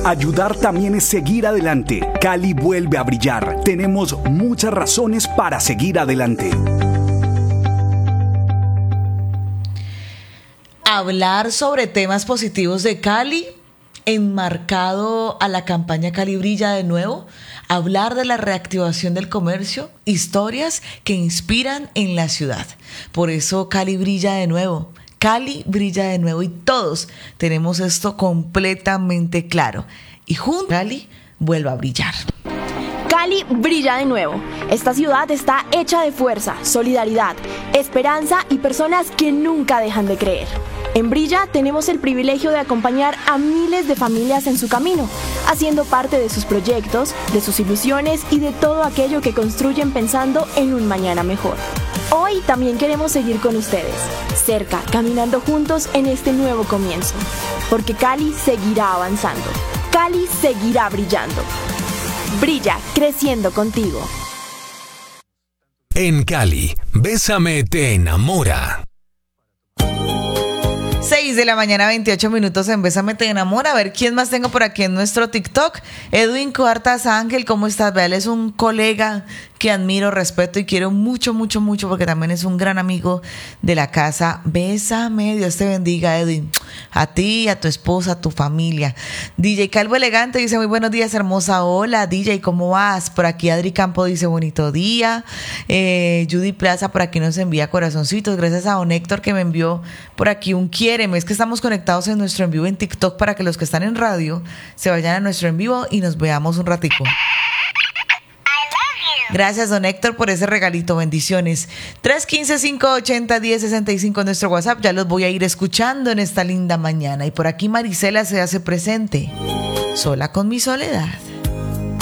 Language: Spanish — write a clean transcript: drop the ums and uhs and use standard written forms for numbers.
Ayudar también es seguir adelante. Cali vuelve a brillar. Tenemos muchas razones para seguir adelante. Hablar sobre temas positivos de Cali, enmarcado a la campaña Cali Brilla de Nuevo. Hablar de la reactivación del comercio, historias que inspiran en la ciudad. Por eso Cali brilla de nuevo. Cali brilla de nuevo y todos tenemos esto completamente claro. Y juntos Cali vuelve a brillar. Cali brilla de nuevo. Esta ciudad está hecha de fuerza, solidaridad, esperanza y personas que nunca dejan de creer. En Brilla tenemos el privilegio de acompañar a miles de familias en su camino, haciendo parte de sus proyectos, de sus ilusiones y de todo aquello que construyen pensando en un mañana mejor. Hoy también queremos seguir con ustedes, cerca, caminando juntos en este nuevo comienzo, porque Cali seguirá avanzando, Cali seguirá brillando. Brilla, creciendo contigo. En Cali, Bésame te enamora. 6 de la mañana, 28 minutos en Bésame te enamora. A ver quién más tengo por aquí en nuestro TikTok. Edwin Cuartas Ángel, ¿cómo estás? Vea, él es un colega que admiro, respeto y quiero mucho, mucho, mucho, porque también es un gran amigo de la casa. Bésame, Dios te bendiga, Edwin. A ti, a tu esposa, a tu familia. DJ Calvo Elegante dice, muy buenos días, hermosa. Hola, DJ, ¿cómo vas? Por aquí Adri Campo dice, bonito día. Judy Plaza por aquí nos envía corazoncitos. Gracias a don Héctor que me envió por aquí un quiéreme. Es que estamos conectados en nuestro en vivo en TikTok para que los que están en radio se vayan a nuestro en vivo y nos veamos un ratico. Gracias, don Héctor, por ese regalito. Bendiciones. 315-580-1065 en nuestro WhatsApp. Ya los voy a ir escuchando en esta linda mañana. Y por aquí Marisela se hace presente. Sola con mi soledad.